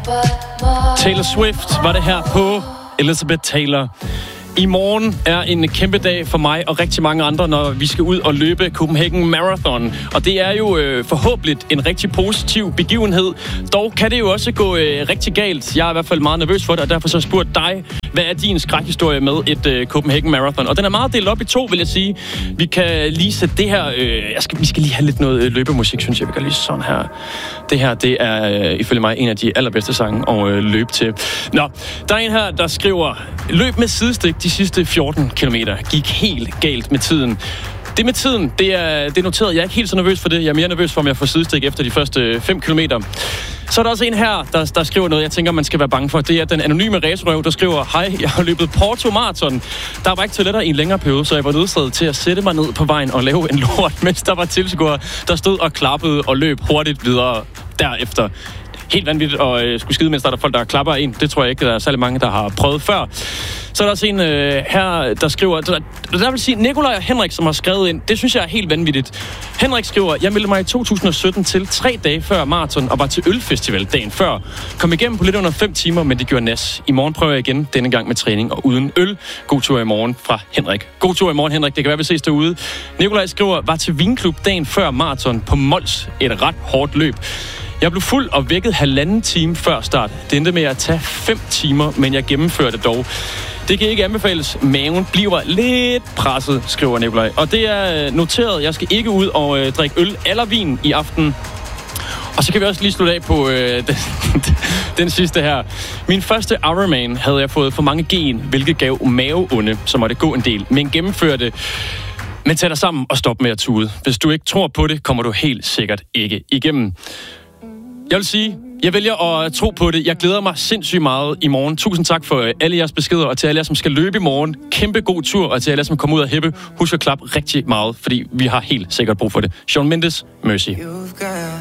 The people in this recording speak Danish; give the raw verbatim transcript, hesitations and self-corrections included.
Taylor Swift var det her på Elizabeth Taylor. I morgen er en kæmpe dag for mig og rigtig mange andre, når vi skal ud og løbe Copenhagen Marathon. Og det er jo øh, forhåbentlig en rigtig positiv begivenhed. Dog kan det jo også gå øh, rigtig galt. Jeg er i hvert fald meget nervøs for det, og derfor så har jeg spurgt dig, hvad er din skrækhistorie med et øh, Copenhagen Marathon? Og den er meget delt op i to, vil jeg sige. Vi kan lige sætte det her... Øh, jeg skal, vi skal lige have lidt noget øh, løbemusik, synes jeg. Vi kan lige sådan her. Det her, det er øh, ifølge mig en af de allerbedste sange at øh, løbe til. Nå, der er en her, der skriver... Løb med sidestik de sidste fjorten kilometer. Gik helt galt med tiden. Det med tiden, det er, det er noteret. Jeg er ikke helt så nervøs for det. Jeg er mere nervøs for, om jeg får sidestik efter de første fem kilometer. Så er der også en her, der, der skriver noget, jeg tænker, man skal være bange for. Det er den anonyme racerøv, der skriver: Hej, jeg har løbet Porto Marathon. Der var ikke toiletter i en længere periode, så jeg var nødsaget til at sætte mig ned på vejen og lave en lort, mens der var tilskuere, der stod og klappede og løb hurtigt videre derefter. Helt vanvittigt at øh, skulle skide, mens der er folk, der klapper en. Det tror jeg ikke, der er særlig mange, der har prøvet før. Så er der også en øh, her, der skriver... Der, der vil sige, Nikolaj og Henrik, som har skrevet ind, det synes jeg er helt vanvittigt. Henrik skriver: Jeg meldte mig i to tusind og sytten til tre dage før maraton og var til ølfestival dagen før. Kom igennem på lidt under fem timer, men det gjorde nas. I morgen prøver jeg igen, denne gang med træning og uden øl. God tur i morgen fra Henrik. God tur i morgen, Henrik. Det kan være, vi ses derude. Nikolaj skriver: Var til vinklub dagen før maraton på Mols. Et ret hårdt løb. Jeg blev fuld og vækket halvanden time før start. Det endte med at tage fem timer, men jeg gennemførte dog. Det kan ikke anbefales. Maven bliver lidt presset, skriver Nikolaj. Og det er noteret. Jeg skal ikke ud og øh, drikke øl eller vin i aften. Og så kan vi også lige slutte af på øh, den, den sidste her. Min første Ironman havde jeg fået for mange gen, hvilket gav maveonde, så måtte gå en del. Men gennemførte. Men tag dig sammen og stop med at tude. Hvis du ikke tror på det, kommer du helt sikkert ikke igennem. Jeg vil sige, jeg vælger at tro på det. Jeg glæder mig sindssygt meget i morgen. Tusind tak for alle jeres beskeder, og til alle jer, som skal løbe i morgen. Kæmpe god tur, og til alle jer, som kommer ud og hæppe. Husk at klappe rigtig meget, fordi vi har helt sikkert brug for det. Shawn Mendes, Mercy.